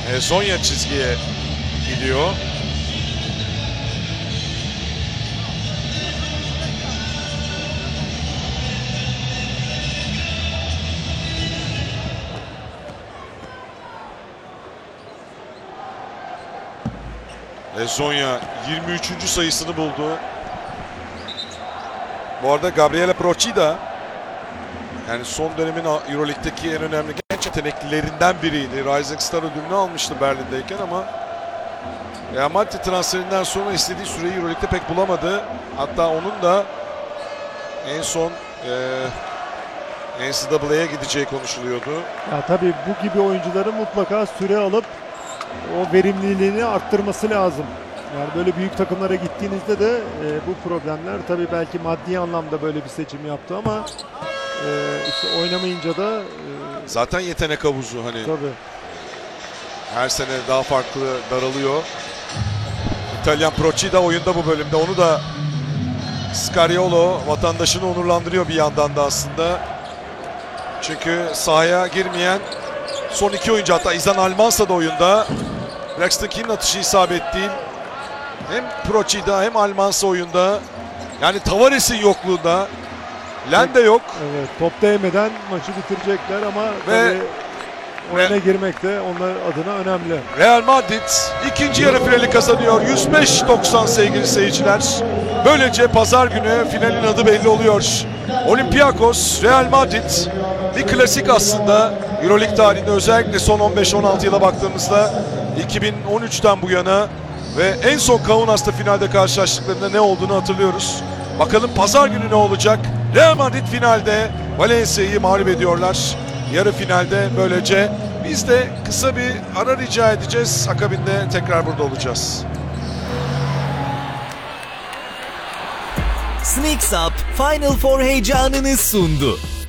Hezonja çizgiye gidiyor. Hezonja 23. sayısını buldu. Bu arada Gabriele Procida, yani son dönemin Euroleague'deki en önemli genç yeteneklerinden biriydi. Rising Star ödülünü almıştı Berlin'deyken ama Real Madrid transferinden sonra istediği süreyi Euroleague'de pek bulamadı. Hatta onun da en son NCAA'ye gideceği konuşuluyordu. Ya tabii bu gibi oyuncuların mutlaka süre alıp o verimliliğini arttırması lazım. Yani böyle büyük takımlara gittiğinizde de bu problemler, tabii belki maddi anlamda böyle bir seçim yaptı ama işte oynamayınca da zaten yetenek havuzu hani tabii. her sene daha farklı daralıyor. İtalyan Procida oyunda bu bölümde. Onu da Scariolo vatandaşını onurlandırıyor bir yandan da aslında. Çünkü sahaya girmeyen son iki oyuncu, hatta Izan Almansa da oyunda. Braxton Key'nin atışı isabet değil. Hem Procida hem Almansa oyunda. Yani Tavares'in yokluğunda. Len de yok. Evet, top değmeden maçı bitirecekler ama tabii oyuna girmek de onlar adına önemli. Real Madrid ikinci yarı finali kazanıyor. 105-90 sevgili seyirciler. Böylece pazar günü finalin adı belli oluyor. Olympiakos, Real Madrid bir klasik aslında. Euroleague tarihinde özellikle son 15-16 yıla baktığımızda 2013'ten bu yana ve en son Kaunas'ta finalde karşılaştıklarında ne olduğunu hatırlıyoruz. Bakalım pazar günü ne olacak? Real Madrid finalde Valencia'yı mağlup ediyorlar. Yarı finalde böylece biz de kısa bir ara rica edeceğiz. Akabinde tekrar burada olacağız. Sneaks Up Final Four heyecanını sundu.